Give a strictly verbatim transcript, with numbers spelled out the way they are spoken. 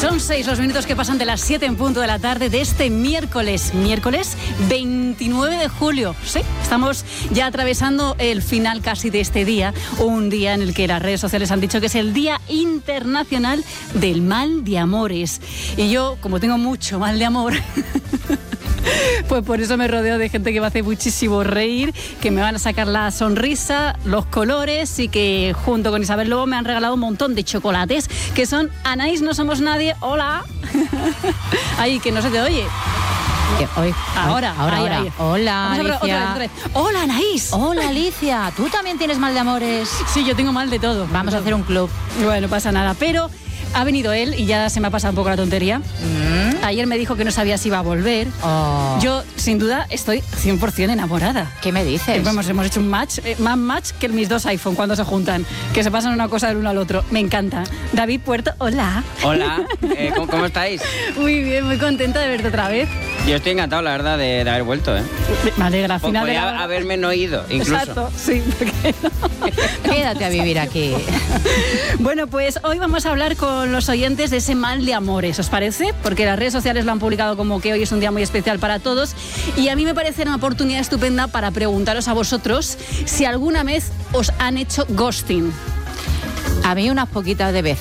Son seis los minutos que pasan de las siete en punto de la tarde de este miércoles, miércoles veintinueve de julio. Sí, estamos ya atravesando el final casi de este día, un día en el que las redes sociales han dicho que es el Día Internacional del Mal de Amores. Y yo, como tengo mucho mal de amor... Pues por eso me rodeo de gente que me hace muchísimo reír, que me van a sacar la sonrisa, los colores y que junto con Isabel Lobo me han regalado un montón de chocolates que son Anaís, no somos nadie, hola. Ay, que no se te oye. Hoy, ahora, ahora, ahí, ahora. ahí. Hola, Vamos a probar Alicia. otra vez, otra vez. Hola, Anaís. Hola, Alicia. ¿Tú también tienes mal de amores? Sí, yo tengo mal de todo. Vamos a hacer un club. Bueno, pasa nada, pero ha venido él y ya se me ha pasado un poco la tontería. ¿Mm? Ayer me dijo que no sabía si iba a volver. Oh. Yo, sin duda, estoy cien por ciento enamorada. ¿Qué me dices? Vamos, hemos hecho un match, eh, más match que mis dos iPhone cuando se juntan, que se pasan una cosa del uno al otro. Me encanta. David Puerto, hola. Hola, eh, ¿cómo, ¿cómo estáis? Muy bien, muy contenta de verte otra vez. Yo estoy encantado, la verdad, de, de haber vuelto, ¿eh? Me alegra, al final de Podría la... haberme no ido, incluso. Exacto, sí. ¿por qué no? Quédate a vivir aquí. Bueno, pues hoy vamos a hablar con los oyentes de ese mal de amores, ¿os parece? Porque las redes sociales lo han publicado como que hoy es un día muy especial para todos y a mí me parece una oportunidad estupenda para preguntaros a vosotros si alguna vez os han hecho ghosting. A mí unas poquitas de veces.